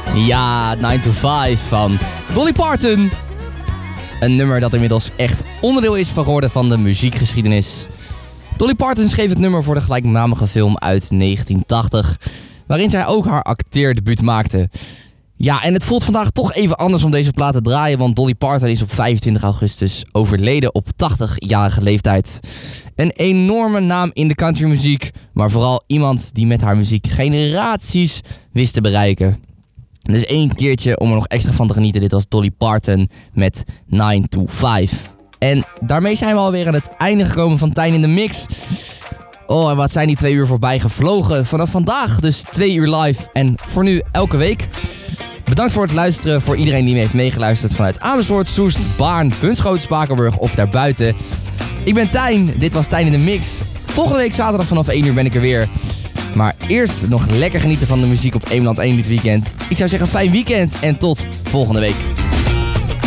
Ja, 9 to 5 van Dolly Parton. Een nummer dat inmiddels echt onderdeel is geworden van de muziekgeschiedenis. Dolly Parton schreef het nummer voor de gelijknamige film uit 1980, waarin zij ook haar acteerdebuut maakte. Ja, en het voelt vandaag toch even anders om deze plaat te draaien, want Dolly Parton is op 25 augustus overleden op 80-jarige leeftijd. Een enorme naam in de countrymuziek, maar vooral iemand die met haar muziek generaties wist te bereiken. Dus één keertje om er nog extra van te genieten. Dit was Dolly Parton met 9 to 5. En daarmee zijn we alweer aan het einde gekomen van Tijn in de Mix. Oh, en wat zijn die 2 uur voorbij gevlogen. Vanaf vandaag dus 2 uur live en voor nu elke week. Bedankt voor het luisteren, voor iedereen die mee heeft meegeluisterd vanuit Amersfoort, Soest, Baarn, Bunschoten, Spakenburg of daarbuiten. Ik ben Tijn, dit was Tijn in de Mix. Volgende week zaterdag vanaf 1 uur ben ik er weer. Maar eerst nog lekker genieten van de muziek op Eemland 1 dit weekend. Ik zou zeggen fijn weekend en tot volgende week.